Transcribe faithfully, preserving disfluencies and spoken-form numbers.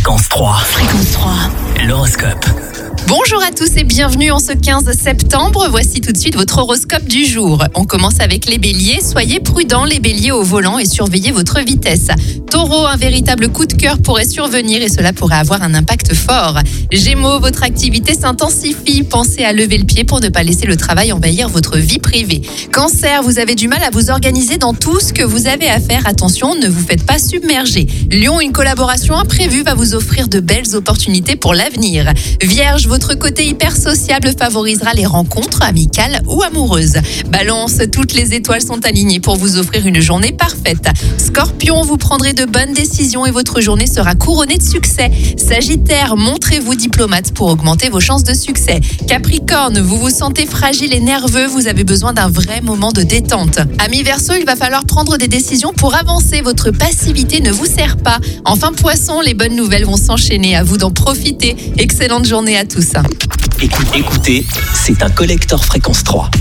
Fréquence trois. Fréquence trois. L'horoscope. Bonjour à tous et bienvenue en ce quinze septembre. Voici tout de suite votre horoscope du jour. On commence avec les béliers. Soyez prudents les béliers au volant et surveillez votre vitesse. Taureau, un véritable coup de cœur pourrait survenir et cela pourrait avoir un impact fort. Gémeaux, votre activité s'intensifie. Pensez à lever le pied pour ne pas laisser le travail envahir votre vie privée. Cancer, vous avez du mal à vous organiser dans tout ce que vous avez à faire. Attention, ne vous faites pas submerger. Lion, une collaboration imprévue va vous offrir de belles opportunités pour l'avenir. Vierge, votre côté hyper sociable favorisera les rencontres amicales ou amoureuses. Balance, toutes les étoiles sont alignées pour vous offrir une journée parfaite. Scorpion, vous prendrez de bonnes décisions et votre journée sera couronnée de succès. Sagittaire, montrez-vous diplomate pour augmenter vos chances de succès. Capricorne, vous vous sentez fragile et nerveux, vous avez besoin d'un vrai moment de détente. Amis Verseau, il va falloir prendre des décisions pour avancer, votre passivité ne vous sert pas. Enfin Poisson, les bonnes nouvelles vont s'enchaîner, à vous d'en profiter. Excellente journée à tous. Écoutez, écoutez, c'est un collector Fréquence trois.